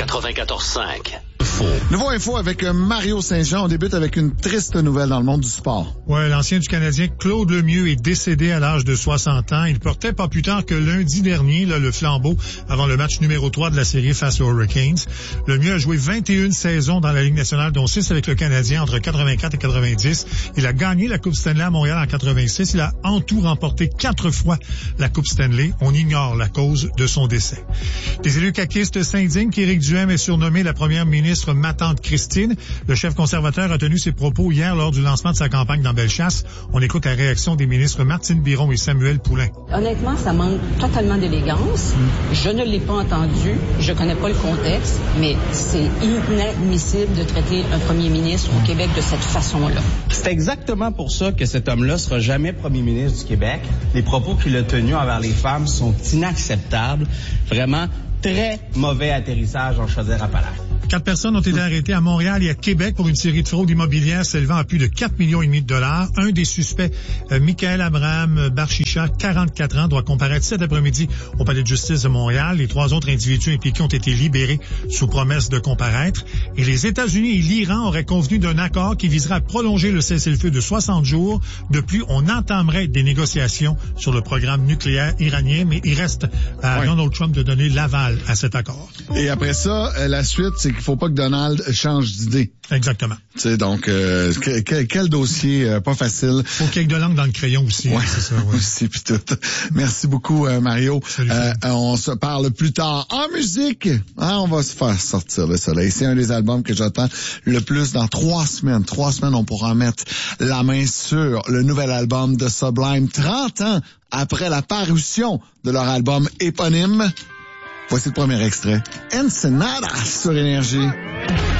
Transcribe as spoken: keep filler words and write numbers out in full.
quatre-vingt-quatorze cinq. Nouveau info avec Mario Saint-Jean. On débute avec une triste nouvelle dans le monde du sport. Ouais, l'ancien du Canadien Claude Lemieux est décédé à l'âge de soixante ans. Il portait pas plus tard que lundi dernier là, le flambeau avant le match numéro trois de la série face aux Hurricanes. Lemieux a joué vingt et une saisons dans la Ligue nationale, dont six avec le Canadien entre quatre-vingt-quatre et quatre-vingt-dix. Il a gagné la Coupe Stanley à Montréal en quatre-vingt-six. Il a en tout remporté quatre fois la Coupe Stanley. On ignore la cause de son décès. Les élus caquistes s'indignent qu'Éric Duhaime ait surnommé la première ministre ma tante Christine. Le chef conservateur a tenu ses propos hier lors du lancement de sa campagne dans Bellechasse. On écoute la réaction des ministres Martine Biron et Samuel Poulin. Honnêtement, ça manque totalement d'élégance. Je ne l'ai pas entendu. Je connais pas le contexte, mais c'est inadmissible de traiter un premier ministre au Québec de cette façon-là. C'est exactement pour ça que cet homme-là sera jamais premier ministre du Québec. Les propos qu'il a tenus envers les femmes sont inacceptables. Vraiment, très mauvais atterrissage en Chaudière-Appalaches. Quatre personnes ont été arrêtées à Montréal et à Québec pour une série de fraudes immobilières s'élevant à plus de quatre millions et demi de dollars. Un des suspects, euh, Michael Abraham Barchicha, quarante-quatre ans, doit comparaître cet après-midi au palais de justice de Montréal. Les trois autres individus impliqués ont été libérés sous promesse de comparaître. Et les États-Unis et l'Iran auraient convenu d'un accord qui viserait à prolonger le cessez-le-feu de soixante jours. De plus, on entamerait des négociations sur le programme nucléaire iranien, mais il reste à ouais. Donald Trump de donner l'aval à cet accord. Et après ça, euh, la suite, c'est qu'il faut pas que Donald change d'idée. Exactement. Tu sais, donc, euh, que, que, quel dossier euh, pas facile. Faut qu'il y ait de langue dans le crayon aussi. Ouais, hein, c'est ça, ouais. aussi, puis tout. Merci beaucoup, euh, Mario. Salut, euh, on se parle plus tard en musique. Hein, on va se faire sortir le soleil. C'est un des albums que j'attends le plus dans trois semaines. Trois semaines, on pourra mettre la main sur le nouvel album de Sublime, trente ans après la parution de leur album éponyme. Voici le premier extrait. Ensenada sur Énergie.